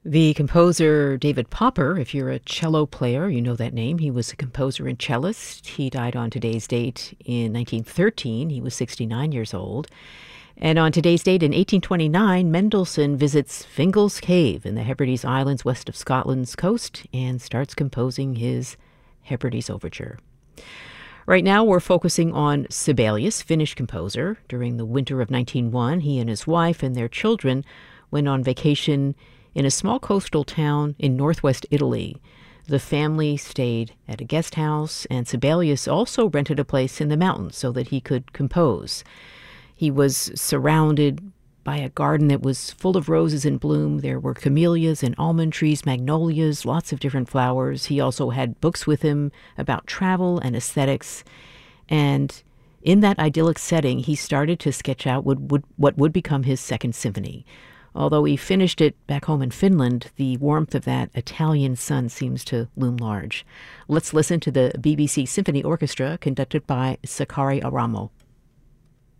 The composer David Popper, if you're a cello player, you know that name. He was a composer and cellist. He died on today's date in 1913. He was 69 years old. And on today's date in 1829, Mendelssohn visits Fingal's Cave in the Hebrides Islands west of Scotland's coast and starts composing his Hebrides Overture. Right now, we're focusing on Sibelius, Finnish composer. During the winter of 1901, he and his wife and their children went on vacation in a small coastal town in northwest Italy. The family stayed at a guest house, and Sibelius also rented a place in the mountains so that he could compose. He was surrounded by a garden that was full of roses in bloom. There were camellias and almond trees, magnolias, lots of different flowers. He also had books with him about travel and aesthetics. And in that idyllic setting, he started to sketch out what would become his Second Symphony. Although he finished it back home in Finland, the warmth of that Italian sun seems to loom large. Let's listen to the BBC Symphony Orchestra conducted by Sakari Aramo.